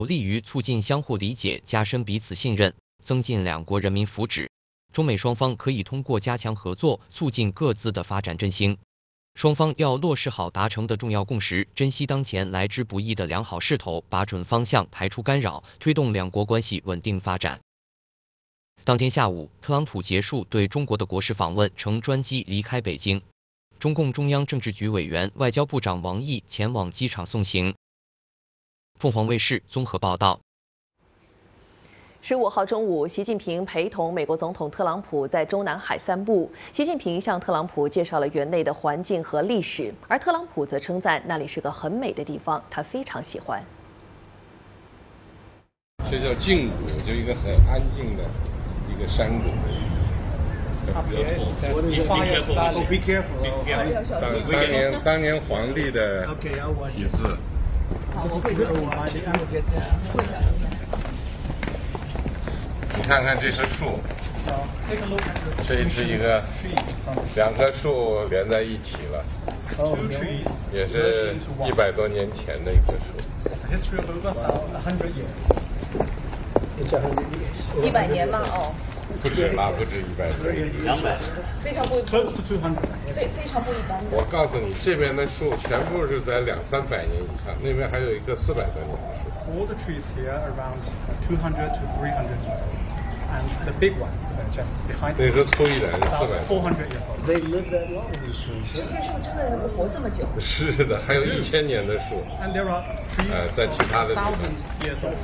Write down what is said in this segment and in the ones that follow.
利于促进相互理解，加深彼此信任，增进两国人民福祉。中美双方可以通过加强合作，促进各自的发展振兴。双方要落实好达成的重要共识，珍惜当前来之不易的良好势头，把准方向，排除干扰，推动两国关系稳定发展。当天下午，特朗普结束对中国的国事访问，乘专机离开北京。中共中央政治局委员、外交部长王毅前往机场送行。凤凰卫视综合报道。 15号中午，习近平陪同美国总统特朗普在中南海散步。习近平向特朗普介绍了园内的环境和历史，而特朗普则称赞那里是个很美的地方，他非常喜欢。 这叫静谷，就一个很安静的一个山谷。当年皇帝的题字。你看看这棵树，这是一个两棵树连在一起了，也是100多年前的一棵树。 100年吗？哦。 不止吧，不止100年，200， 非常不一般。非常不一般。 我告诉你，这边的树全部是在200-300年以上，那边还有一个400多年的树。 All the trees here are around 200 to 300 years old, and the big one just behind. 那棵粗一点是400。 400 years old. They live that long, these trees. 这些树真的能活这么久？ 是的，还有1000年的树。 And there are trees 在其他的地方。 1000 years old.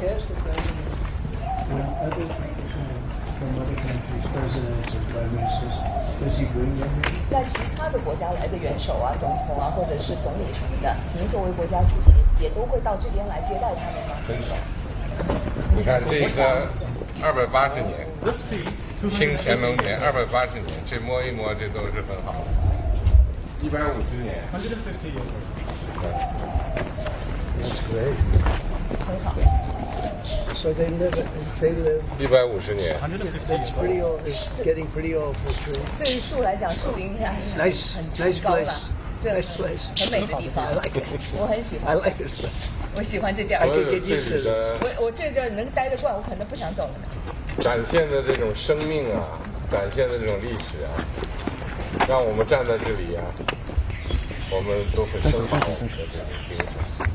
From other countries, presidents and prime ministers, does he bring them here? 那其他的国家来的元首啊、总统啊，或者是总理什么的，您作为国家主席，也都会到这边来接待他们吗？ 很少。你看这个280年，清乾隆年280年，这摸一摸，这都是很好的。150年。 150 years old. That's great. 很好。 So they live 150年。 That's pretty old. It's getting pretty old for a tree. 对于树来讲，树龄应该还是 Nice 高了。 Nice place. 很美的地方。 I like it. 我很喜欢。 I like it. 我喜欢这地儿。 I could get used to it. 我这地儿能待得惯，我可能不想走了。 展现的这种生命啊，展现的这种历史啊，让我们站在这里啊，我们都很生动的这种精神。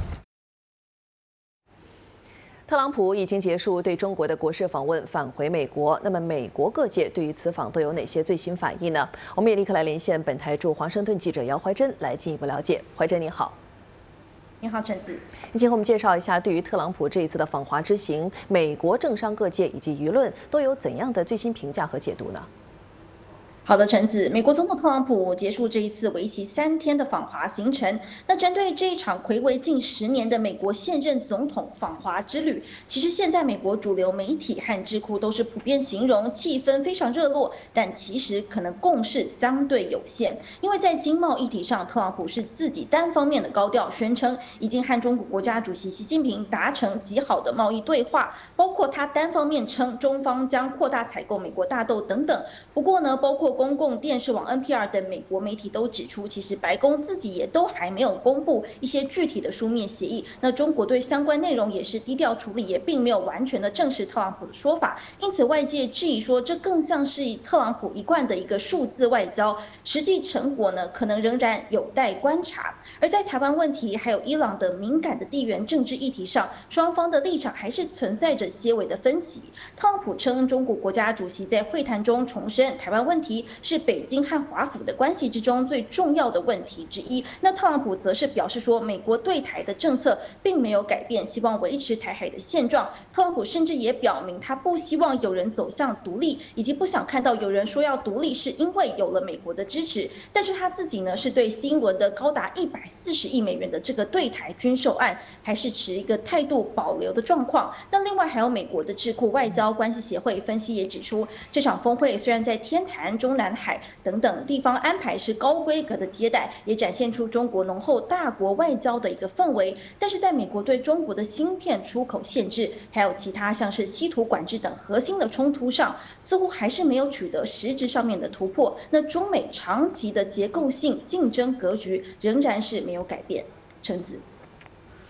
特朗普已经结束对中国的国事访问，返回美国。那么，美国各界对于此访都有哪些最新反应呢？我们也立刻来连线本台驻华盛顿记者姚怀珍来进一步了解。怀珍，你好。 你好，陈子。 你先和我们介绍一下，对于特朗普这一次的访华之行，美国政商各界以及舆论都有怎样的最新评价和解读呢？ 好的，陈子，美国总统特朗普结束这一次为期3天的访华行程。那针对这一场睽违近10年的美国现任总统访华之旅，其实现在美国主流媒体和智库都是普遍形容气氛非常热络，但其实可能共识相对有限。因为在经贸议题上，特朗普是自己单方面的高调宣称，已经和中国国家主席习近平达成极好的贸易对话，包括他单方面称中方将扩大采购美国大豆等等。不过呢，包括公共电视网 NPR 等美国媒体都指出，其实白宫自己也都还没有公布一些具体的书面协议。那中国对相关内容也是低调处理，也并没有完全的证实特朗普的说法。因此外界质疑说，这更像是特朗普一贯的一个数字外交，实际成果呢，可能仍然有待观察。而在台湾问题还有伊朗等敏感的地缘政治议题上，双方的立场还是存在着些微的分歧。特朗普称，中国国家主席在会谈中重申，台湾问题是北京和华府的关系之中最重要的问题之一。那特朗普则是表示说，美国对台的政策并没有改变，希望维持台海的现状。特朗普甚至也表明，他不希望有人走向独立，以及不想看到有人说要独立是因为有了美国的支持。但是他自己呢，是对新一轮的高达140亿美元的这个对台军售案，还是持一个态度保留的状况。那另外还有美国的智库外交关系协会分析也指出，这场峰会虽然在天坛、中南海等等地方安排是高规格的接待，也展现出中国浓厚大国外交的一个氛围，但是在美国对中国的芯片出口限制，还有其他像是稀土管制等核心的冲突上，似乎还是没有取得实质上面的突破。那中美长期的结构性竞争格局仍然是没有改变。陈子。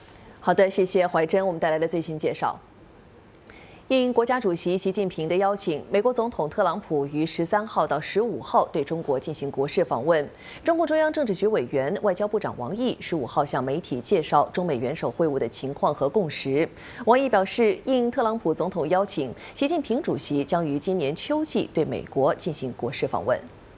好的，谢谢怀珍，我们带来的最新介绍。应国家主席习近平的邀请，美国总统特朗普于13号到15号对中国进行国事访问。中共中央政治局委员、外交部长王毅15号向媒体介绍中美元首会晤的情况和共识。王毅表示，应特朗普总统邀请，习近平主席将于今年秋季对美国进行国事访问。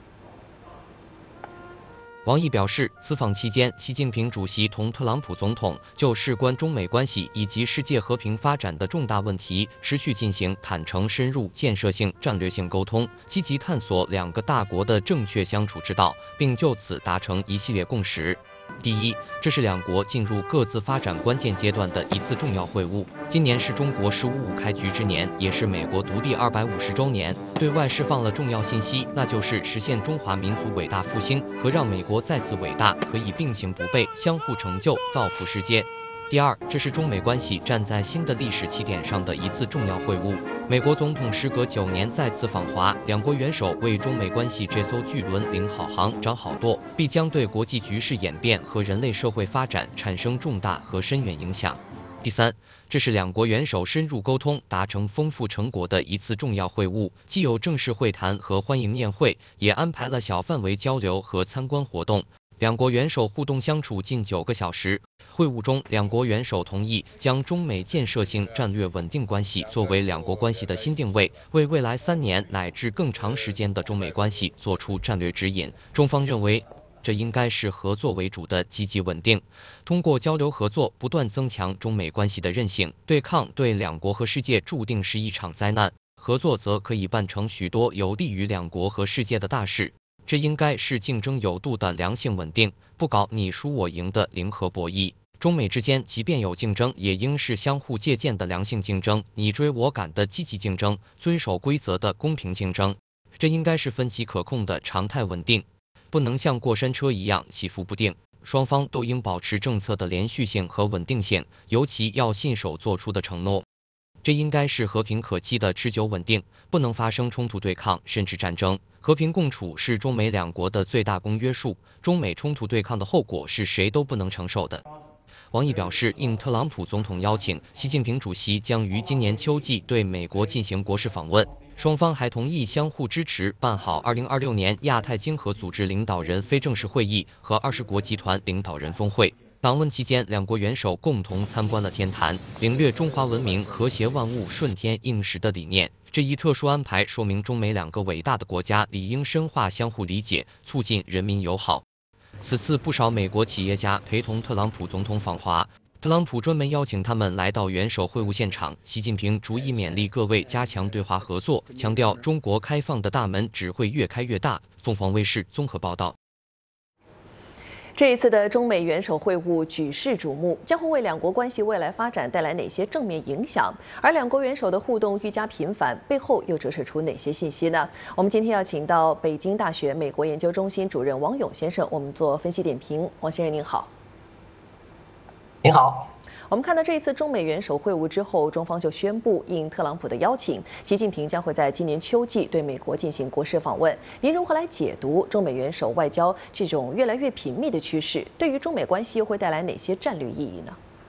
王毅表示，此访期间，习近平主席同特朗普总统就事关中美关系以及世界和平发展的重大问题，持续进行坦诚、深入、建设性、战略性沟通，积极探索两个大国的正确相处之道，并就此达成一系列共识。第一，这是两国进入各自发展关键阶段的一次重要会晤。今年是中国“15+5”开局之年，也是美国独立250周年，对外释放了重要信息，那就是实现中华民族伟大复兴和让美国再次伟大可以并行不悖，相互成就，造福世界。第二，这是中美关系站在新的历史起点上的一次重要会晤。美国总统时隔9年再次访华，两国元首为中美关系这艘巨轮领好航、掌好舵，必将对国际局势演变和人类社会发展产生重大和深远影响。第三，这是两国元首深入沟通、达成丰富成果的一次重要会晤，既有正式会谈和欢迎宴会，也安排了小范围交流和参观活动。两国元首互动相处近9个小时。会晤中，两国元首同意将中美建设性战略稳定关系作为两国关系的新定位，为未来3年乃至更长时间的中美关系做出战略指引。中方认为，这应该是合作为主的积极稳定，通过交流合作不断增强中美关系的韧性。对抗对两国和世界注定是一场灾难，合作则可以办成许多有利于两国和世界的大事。这应该是竞争有度的良性稳定，不搞你输我赢的零和博弈。中美之间即便有竞争，也应是相互借鉴的良性竞争，你追我赶的积极竞争，遵守规则的公平竞争。这应该是分歧可控的常态稳定，不能像过山车一样起伏不定。双方都应保持政策的连续性和稳定性，尤其要信守做出的承诺。这应该是和平可期的持久稳定，不能发生冲突对抗甚至战争。和平共处是中美两国的最大公约数，中美冲突对抗的后果是谁都不能承受的。王毅表示，应特朗普总统邀请，习近平主席将于今年秋季对美国进行国事访问。双方还同意相互支持办好2026年亚太经合组织领导人非正式会议和20国集团领导人峰会。访问期间，两国元首共同参观了天坛，领略中华文明和谐万物顺天应时的理念。这一特殊安排说明中美两个伟大的国家理应深化相互理解，促进人民友好。此次不少美国企业家陪同特朗普总统访华，特朗普专门邀请他们来到元首会晤现场。习近平逐一勉励各位加强对华合作，强调中国开放的大门只会越开越大。凤凰卫视综合报道。 这一次的中美元首会晤举世瞩目，将会为两国关系未来发展带来哪些正面影响？而两国元首的互动愈加频繁，背后又折射出哪些信息呢？我们今天要请到北京大学美国研究中心主任王勇先生，我们做分析点评。王先生您好。 您好。 我们看到这一次中美元首会晤之后，中方就宣布，应特朗普的邀请，习近平将会在今年秋季对美国进行国事访问。您如何来解读中美元首外交这种越来越频密的趋势？对于中美关系又会带来哪些战略意义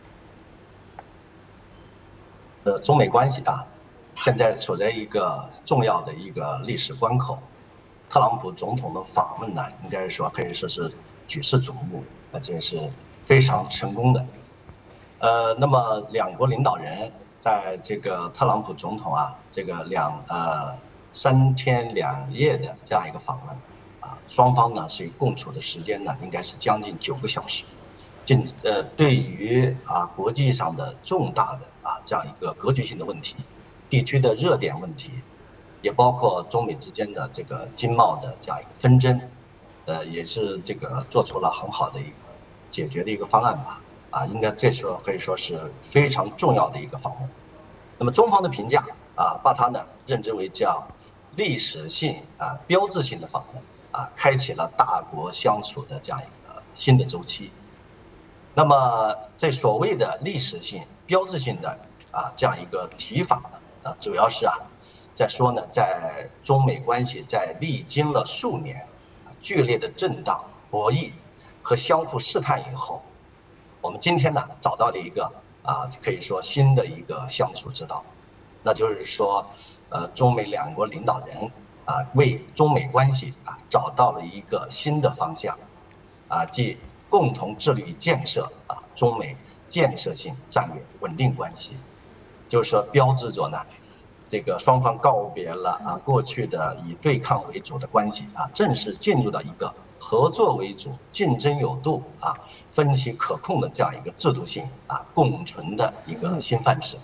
呢？中美关系现在处在一个重要的一个历史关口。特朗普总统的访问呢，应该说可以说是举世瞩目，而且是非常成功的。那么两国领导人在这个特朗普总统这个3天2夜的这样一个访问双方呢是共处的时间呢应该是将近9个小时。对于国际上的重大的这样一个格局性的问题，地区的热点问题，也包括中美之间的这个经贸的这样一个纷争，也是这个做出了很好的一个解决的一个方案吧。应该这时候可以说是非常重要的一个访问。那么中方的评价把它呢认知为叫历史性标志性的访问开启了大国相处的这样一个新的周期。那么这所谓的历史性标志性的这样一个提法呢主要是在说呢，在中美关系在历经了数年剧烈的震荡博弈和相互试探以后，我们今天呢找到了一个可以说新的一个相处之道。那就是说，中美两国领导人为中美关系找到了一个新的方向，即共同致力于建设中美建设性战略稳定关系，就是说标志着呢，这个双方告别了过去的以对抗为主的关系正式进入到一个合作为主、竞争有度分歧可控的这样一个制度性共存的一个新范式。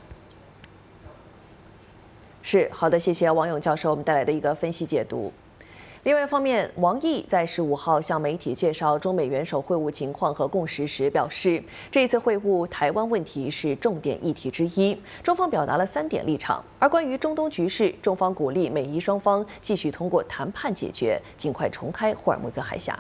是好的，谢谢王勇教授我们带来的一个分析解读。另外一方面，王毅在15号向媒体介绍中美元首会晤情况和共识时表示，这一次会晤台湾问题是重点议题之一，中方表达了3点立场。而关于中东局势，中方鼓励美伊双方继续通过谈判解决，尽快重开霍尔木兹海峡。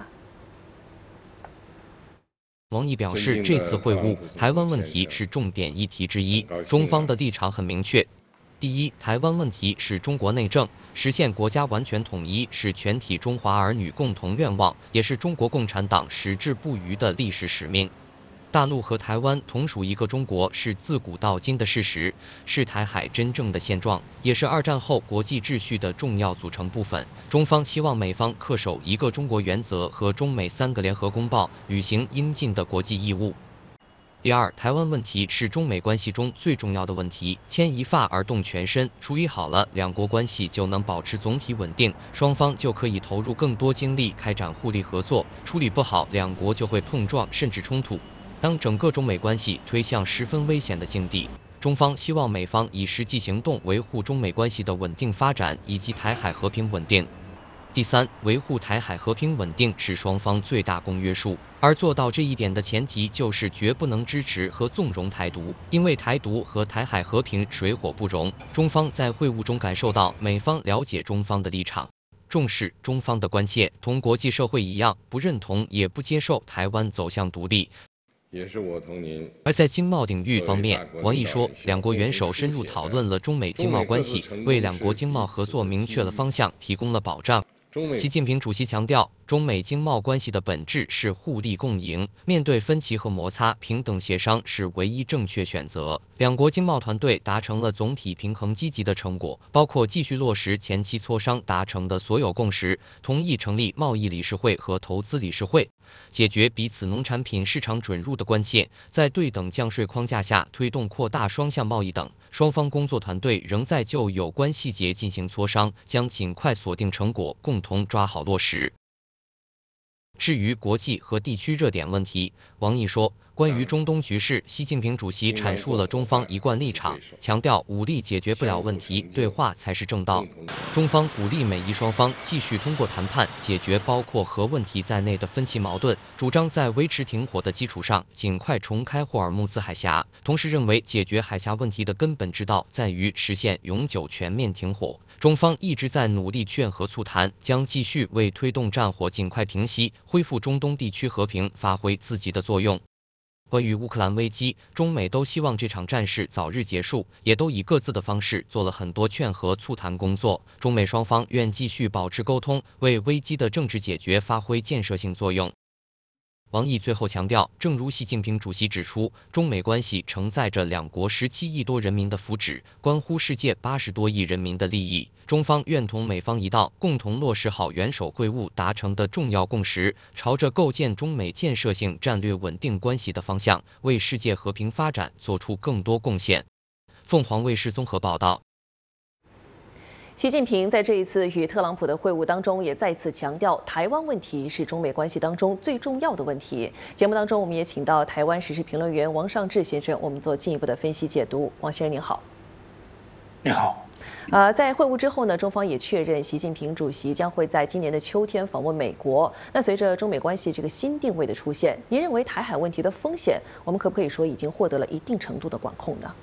王毅表示，这次会晤台湾问题是重点议题之一，中方的立场很明确。第一，台湾问题是中国内政，实现国家完全统一是全体中华儿女共同愿望，也是中国共产党矢志不渝的历史使命。大陆和台湾同属一个中国是自古到今的事实，是台海真正的现状，也是2战后国际秩序的重要组成部分。中方希望美方恪守一个中国原则和中美3个联合公报，履行应尽的国际义务。第二，台湾问题是中美关系中最重要的问题，牵一发而动全身，处理好了，两国关系就能保持总体稳定，双方就可以投入更多精力开展互利合作；处理不好，两国就会碰撞甚至冲突。当整个中美关系推向十分危险的境地，中方希望美方以实际行动维护中美关系的稳定发展以及台海和平稳定。第三，维护台海和平稳定是双方最大公约数，而做到这一点的前提就是绝不能支持和纵容台独，因为台独和台海和平水火不容。中方在会晤中感受到美方了解中方的立场，重视中方的关切，同国际社会一样，不认同也不接受台湾走向独立。 也是我同您。 而在经贸领域方面，王毅说，两国元首深入讨论了中美经贸关系，为两国经贸合作明确了方向，提供了保障。习近平主席强调，中美经贸关系的本质是互利共赢，面对分歧和摩擦，平等协商是唯一正确选择。两国经贸团队达成了总体平衡积极的成果，包括继续落实前期磋商达成的所有共识，同意成立贸易理事会和投资理事会，解决彼此农产品市场准入的关切，在对等降税框架下推动扩大双向贸易等。双方工作团队仍在就有关细节进行磋商，将尽快锁定成果，共同抓好落实。至于国际和地区热点问题，王毅说，关于中东局势，习近平主席阐述了中方一贯立场，强调武力解决不了问题，对话才是正道。中方鼓励美伊双方继续通过谈判解决包括核问题在内的分歧矛盾，主张在维持停火的基础上尽快重开霍尔木兹海峡，同时认为解决海峡问题的根本之道在于实现永久全面停火。中方一直在努力劝和促谈，将继续为推动战火尽快平息、恢复中东地区和平发挥自己的作用。关于乌克兰危机，中美都希望这场战事早日结束，也都以各自的方式做了很多劝和促谈工作。中美双方愿继续保持沟通，为危机的政治解决发挥建设性作用。王毅最后强调，正如习近平主席指出，中美关系承载着两国17亿多人民的福祉，关乎世界80多亿人民的利益。中方愿同美方一道，共同落实好元首会晤达成的重要共识，朝着构建中美建设性战略稳定关系的方向，为世界和平发展做出更多贡献。凤凰卫视综合报道。 习近平在这一次与特朗普的会晤当中，也再次强调台湾问题是中美关系当中最重要的问题。节目当中，我们也请到台湾时事评论员王尚志先生，我们做进一步的分析解读。王先生您好。 你好。 在会晤之后呢，中方也确认习近平主席将会在今年的秋天访问美国。那随着中美关系这个新定位的出现，您认为台海问题的风险，我们可不可以说已经获得了一定程度的管控呢？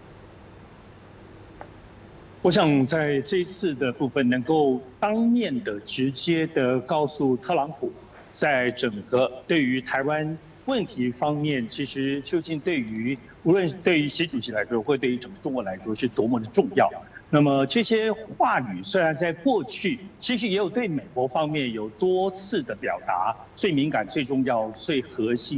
我想在这一次的部分，能够当面的、直接的告诉特朗普，在整个对于台湾问题方面，其实究竟对于无论对于习主席来说，或对于整个中国来说，是多么的重要。那么这些话语虽然在过去，其实也有对美国方面有多次的表达，最敏感、最重要、最核心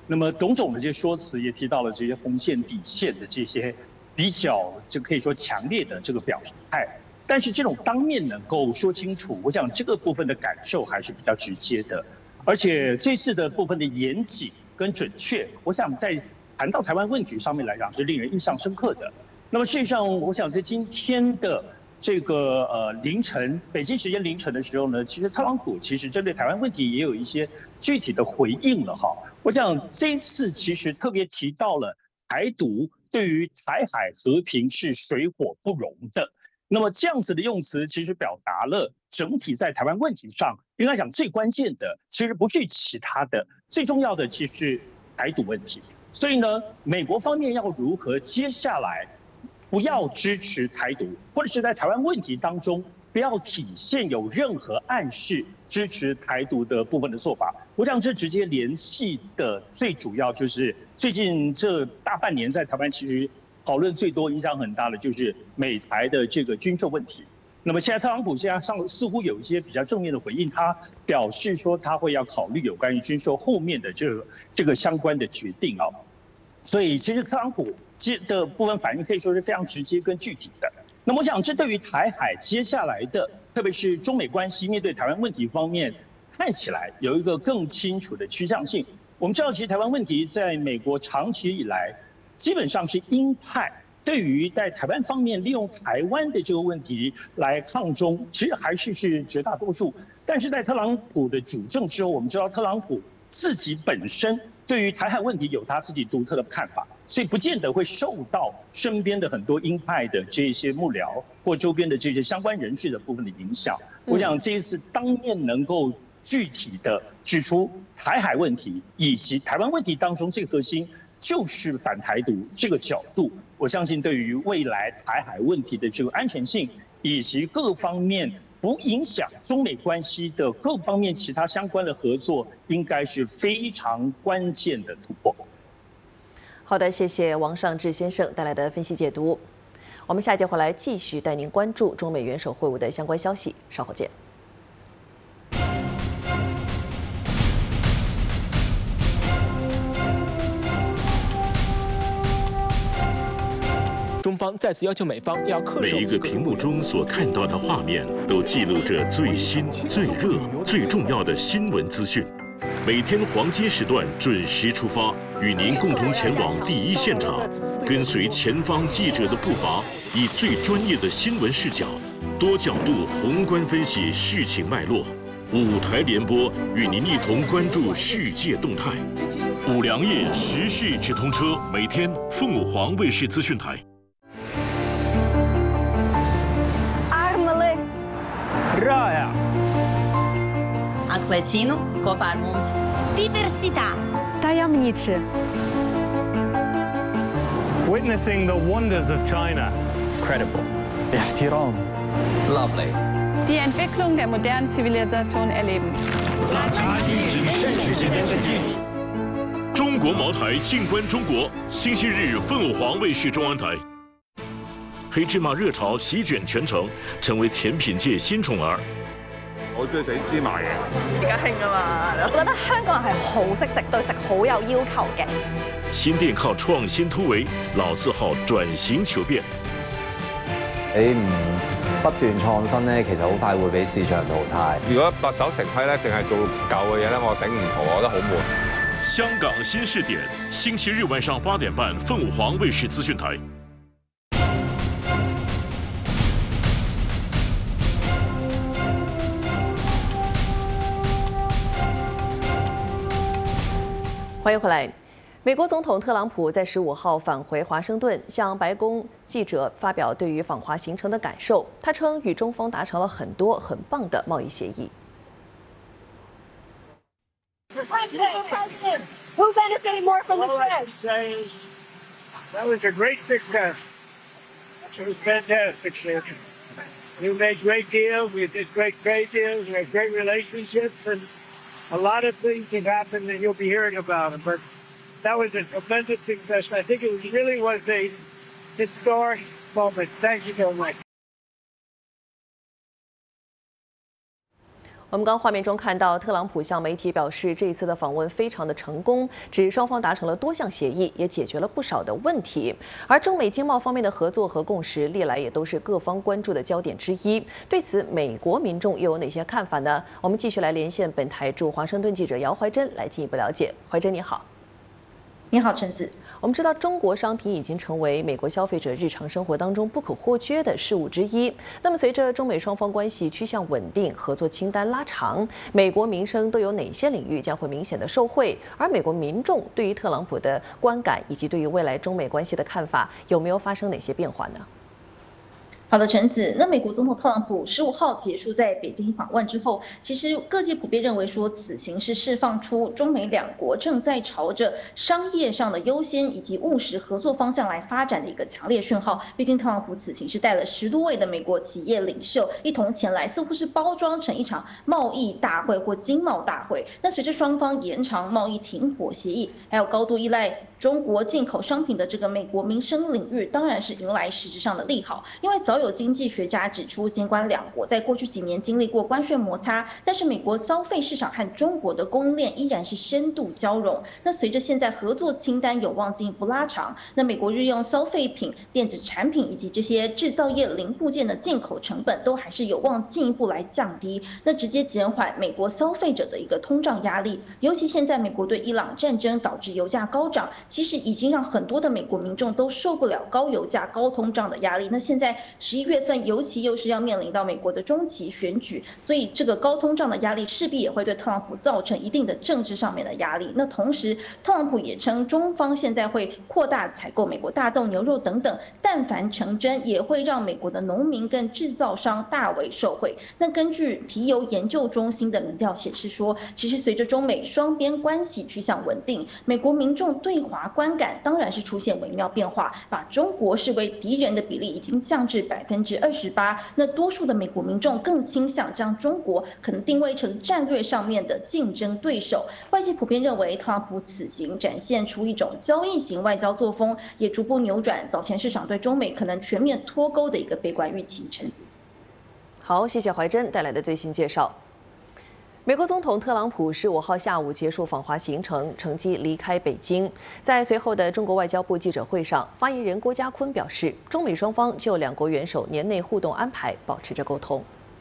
那么种种的这些说辞也提到了这些红线底线的这些比较就可以说强烈的这个表态。但是这种当面能够说清楚，我想这个部分的感受还是比较直接的。而且这次的部分的严谨跟准确，我想在谈到台湾问题上面来讲是令人印象深刻的。那么事实上，我想在今天的这个凌晨，北京时间凌晨的时候呢，其实特朗普其实针对台湾问题也有一些具体的回应了哈。我想这一次其实特别提到了台独对于台海和平是水火不容的。那么这样子的用词，其实表达了整体在台湾问题上，应该讲最关键的，其实不是其他的，最重要的其实是台独问题。所以呢，美国方面要如何接下来不要支持台独，或者是在台湾问题当中不要体现有任何暗示支持台独的部分的做法。我想这直接联系的最主要就是最近这大半年在台湾其实讨论最多、影响很大的就是美台的这个军售问题。那么现在特朗普现在似乎有一些比较正面的回应，他表示说他会要考虑有关于军售后面的这个相关的决定啊。所以其实特朗普的部分反应可以说是非常直接跟具体的。那么我想这对于台海接下来的，特别是中美关系面对台湾问题方面，看起来有一个更清楚的趋向性。我们知道，其实台湾问题在美国长期以来基本上是鹰派对于在台湾方面利用台湾的这个问题来抗中，其实还是绝大多数。但是在特朗普的主政之后，我们知道特朗普自己本身对于台海问题有他自己独特的看法，所以不见得会受到身边的很多鹰派的这些幕僚或周边的这些相关人士的部分的影响。我想这一次当面能够具体的指出台海问题以及台湾问题当中最核心就是反台独这个角度，我相信对于未来台海问题的这个安全性以及各方面不影响中美关系的各方面其他相关的合作，应该是非常关键的突破。 好的，谢谢王尚志先生带来的分析解读。我们下节回来继续带您关注中美元首会晤的相关消息，稍后见。 中方再次要求美方要恪守。 每一个屏幕中所看到的画面，都记录着最新、最热、最重要的新闻资讯。每天黄金时段准时出发，与您共同前往第一现场，跟随前方记者的步伐，以最专业的新闻视角，多角度宏观分析事情脉络。5台联播，与您一同关注世界动态。5粮液时事直通车，每天凤凰卫视资讯台。 Rāja. Atklēcinu kopā ar mums. Diversitā. Tajemniczy. Witnessing the wonders of China. Credible. Ihtiram. Lovely. Die Entwicklung der modernen Zivilisation erleben. 中国茅台静观中国，星期日凤凰卫视中央台。黑芝麻熱炒席捲全城，成為甜品界新寵兒。 我最喜歡芝麻嘢。 而家興啊嘛，我覺得香港人係好識食，對食好有要求嘅。 新店靠創新突圍，老字號轉型求變。 你唔不斷創新咧，其實好快會俾市場淘汰。 如果特首成批咧，淨係做舊嘅嘢咧，我頂唔妥，我覺得好悶。 香港新視點，星期日晚上8點半，鳳凰衛視資訊台。 欢迎回来。美国总统特朗普在15号返回华盛顿，向白宫记者发表对于访华行程的感受。他称与中方达成了很多很棒的贸易协议。 President, who benefited more from the trip? That was a great success. It was fantastic, sir. We made great deals. We did great trade deals. We had great relationships, and a lot of things have happened, and you'll be hearing about them. But that was a tremendous success. I think it really was a historic moment. Thank you so much. 我们刚画面中看到，特朗普向媒体表示，这一次的访问非常的成功，指双方达成了多项协议，也解决了不少的问题。而中美经贸方面的合作和共识，历来也都是各方关注的焦点之一。对此，美国民众又有哪些看法呢？我们继续来连线本台驻华盛顿记者姚怀珍来进一步了解。怀珍你好。 你好，陈子。 我们知道，中国商品已经成为美国消费者日常生活当中不可或缺的事物之一。那么，随着中美双方关系趋向稳定，合作清单拉长，美国民生都有哪些领域将会明显的受惠？而美国民众对于特朗普的观感以及对于未来中美关系的看法，有没有发生哪些变化呢？ 好的，陈子。那美国总统特朗普15号结束在北京访问之后，其实各界普遍认为说，此行是释放出中美两国正在朝着商业上的优先以及务实合作方向来发展的一个强烈讯号。毕竟特朗普此行是带了10多位的美国企业领袖一同前来，似乎是包装成一场贸易大会或经贸大会。那随着双方延长贸易停火协议，还有高度依赖中国进口商品的这个美国民生领域，当然是迎来实质上的利好。因为早有经济学家指出，尽管两国在过去几年经历过关税摩擦，但是美国消费市场和中国的供应链依然是深度交融。那随着现在合作清单有望进一步拉长，那美国日用消费品、电子产品以及这些制造业零部件的进口成本都还是有望进一步来降低，那直接减缓美国消费者的一个通胀压力。尤其现在美国对伊朗战争导致油价高涨，其实已经让很多的美国民众都受不了高油价、高通胀的压力。那现在11月份，尤其又是要面临到美国的中期选举，所以这个高通胀的压力势必也会对特朗普造成一定的政治上面的压力。那同时，特朗普也称中方现在会扩大采购美国大豆、牛肉等等，但凡成真，也会让美国的农民跟制造商大为受惠。那根据皮尤研究中心的民调显示说，其实随着中美双边关系趋向稳定，美国民众对华观感当然是出现微妙变化，把中国视为敌人的比例已经降至28%。那多数的美国民众更倾向将中国可能定位成战略上面的竞争对手。外界普遍认为，特朗普此行展现出一种交易型外交作风，也逐步扭转早前市场对中美可能全面脱钩的一个悲观预期。陈子。 好，谢谢怀珍带来的最新介绍。美国总统特朗普15号下午结束访华行程，乘机离开北京。在随后的中国外交部记者会上，发言人郭家坤表示，中美双方就两国元首年内互动安排保持着沟通。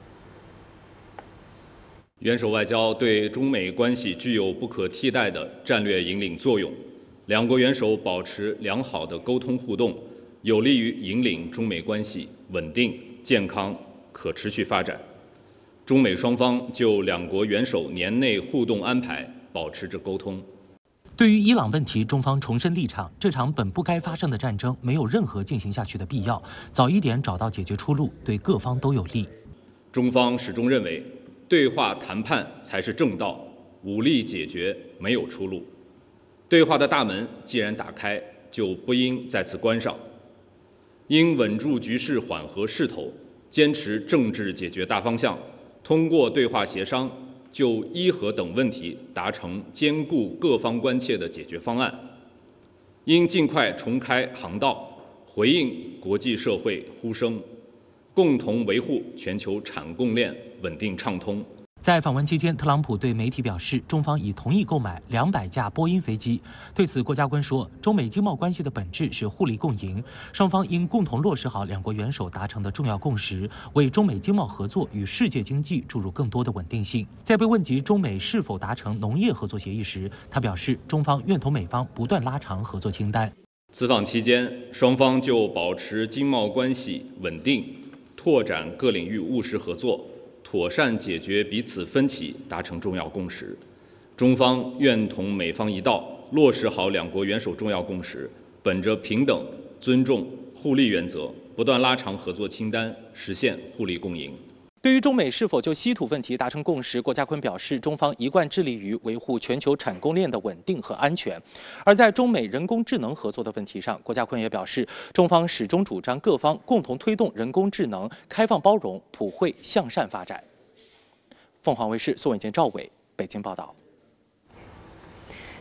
元首外交对中美关系具有不可替代的战略引领作用，两国元首保持良好的沟通互动，有利于引领中美关系稳定、健康、可持续发展。中美双方就两国元首年内互动安排保持着沟通。 对于伊朗问题，中方重申立场，这场本不该发生的战争没有任何进行下去的必要，早一点找到解决出路，对各方都有利。 中方始终认为，对话谈判才是正道，武力解决没有出路。对话的大门既然打开，就不应再次关上，应稳住局势，缓和势头，坚持政治解决大方向。通过对话协商，就伊核等问题达成兼顾各方关切的解决方案。应尽快重开航道，回应国际社会呼声，共同维护全球产供链稳定畅通。 在访问期间，特朗普对媒体表示，中方已同意购买200架波音飞机。对此，郭家坤说，中美经贸关系的本质是互利共赢，双方应共同落实好两国元首达成的重要共识，为中美经贸合作与世界经济注入更多的稳定性。在被问及中美是否达成农业合作协议时，他表示，中方愿同美方不断拉长合作清单。 此访期间，双方就保持经贸关系稳定、拓展各领域务实合作、妥善解决彼此分歧达成重要共识。中方愿同美方一道，落实好两国元首重要共识，本着平等、尊重、互利原则，不断拉长合作清单，实现互利共赢。 对于中美是否就稀土问题达成共识，郭家坤表示，中方一贯致力于维护全球产供链的稳定和安全。而在中美人工智能合作的问题上，郭家坤也表示，中方始终主张各方共同推动人工智能开放包容、普惠向善发展。凤凰卫视宋伟健、赵伟北京报道。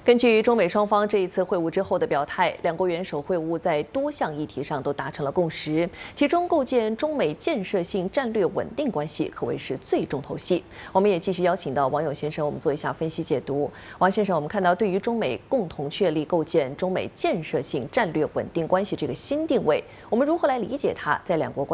根据中美双方这一次会晤之后的表态，两国元首会晤在多项议题上都达成了共识，其中构建中美建设性战略稳定关系可谓是最重头戏。我们也继续邀请到王勇先生，我们做一下分析解读。王先生，我们看到对于中美共同确立构建中美建设性战略稳定关系这个新定位，我们如何来理解它在两国关